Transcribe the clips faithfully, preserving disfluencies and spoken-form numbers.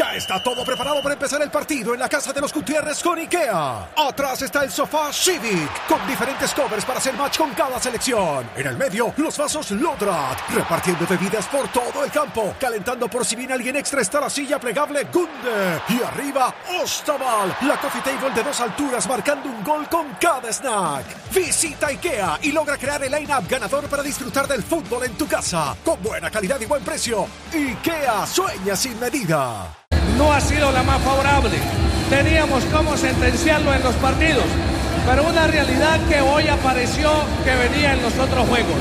Ya está todo preparado para empezar el partido en la casa de los Gutiérrez con IKEA. Atrás está el sofá Civic, con diferentes covers para hacer match con cada selección. En el medio, los vasos Lodrat, repartiendo bebidas por todo el campo. Calentando por si viene alguien extra está la silla plegable Gunde. Y arriba, Ostaval, la coffee table de dos alturas marcando un gol con cada snack. Visita IKEA y logra crear el line-up ganador para disfrutar del fútbol en tu casa. Con buena calidad y buen precio. IKEA sueña sin medida. No ha sido la más favorable. Teníamos cómo sentenciarlo en los partidos, pero una realidad que hoy apareció que venía en los otros juegos.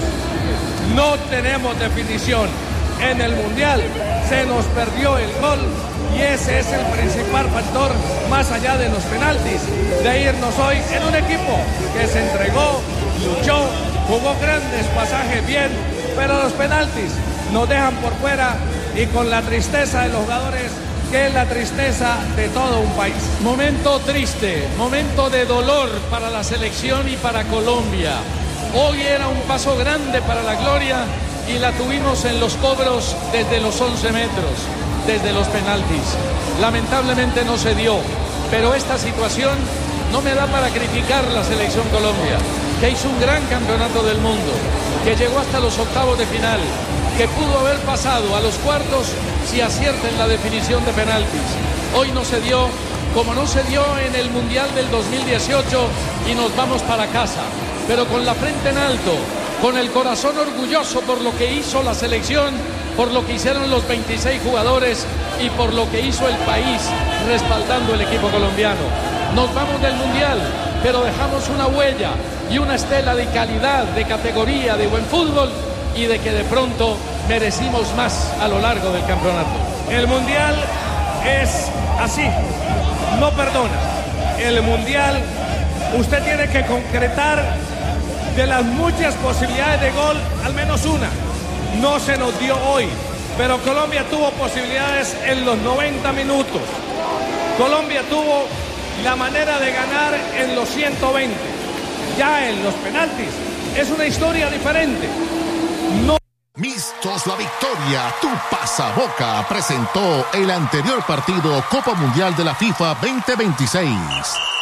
No tenemos definición. En el Mundial se nos perdió el gol y ese es el principal factor, más allá de los penaltis, de irnos hoy en un equipo que se entregó, luchó, jugó grandes pasajes bien, pero los penaltis nos dejan por fuera y con la tristeza de los jugadores, que es la tristeza de todo un país. Momento triste, momento de dolor para la selección y para Colombia. Hoy era un paso grande para la gloria y la tuvimos en los cobros desde los once metros, desde los penaltis. Lamentablemente no se dio, pero esta situación no me da para criticar la selección Colombia, que hizo un gran campeonato del mundo, que llegó hasta los octavos de final, que pudo haber pasado a los cuartos si acierta en la definición de penaltis. Hoy no se dio, como no se dio en el Mundial del dos mil dieciocho y nos vamos para casa, pero con la frente en alto, con el corazón orgulloso por lo que hizo la selección, por lo que hicieron los veintiséis jugadores y por lo que hizo el país respaldando el equipo colombiano. Nos vamos del Mundial, pero dejamos una huella y una estela de calidad, de categoría, de buen fútbol y de que de pronto merecimos más a lo largo del campeonato. El Mundial es así, no perdona. El Mundial, usted tiene que concretar de las muchas posibilidades de gol, al menos una. No se nos dio hoy, pero Colombia tuvo posibilidades en los noventa minutos. Colombia tuvo la manera de ganar en los ciento veinte. Ya en los penaltis es una historia diferente. No. Mistos la victoria, tu pasaboca presentó el anterior partido Copa Mundial de la FIFA veinte veintiséis.